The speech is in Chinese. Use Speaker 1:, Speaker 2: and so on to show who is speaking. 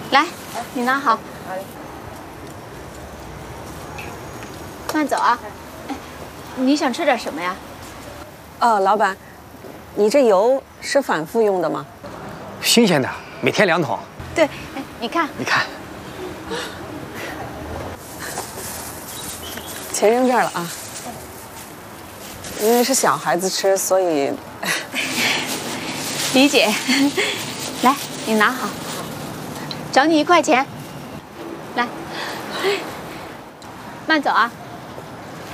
Speaker 1: 来，你拿好。慢走啊。哎，你想吃点什么呀？
Speaker 2: 老板，你这油是反复用的吗？
Speaker 3: 新鲜的，每天2桶。
Speaker 1: 对，哎，你看，
Speaker 2: 钱扔这儿了啊。因为是小孩子吃，所以
Speaker 1: 理解。来，你拿好。找你1块钱。来，慢走啊。